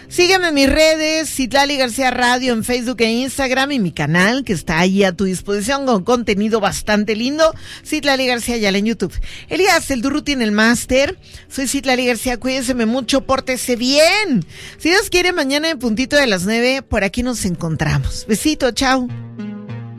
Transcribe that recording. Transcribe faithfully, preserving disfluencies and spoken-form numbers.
Sígueme en mis redes, Citlali García Radio en Facebook e Instagram, y mi canal que está ahí a tu disposición con contenido bastante lindo, Citlali García Ayala en YouTube. Elías, el Durru tiene el máster. Soy Citlali García, cuídeseme mucho, pórtese bien. Si Dios quiere, mañana en puntito de las nueve, por aquí nos encontramos. Besito, chao.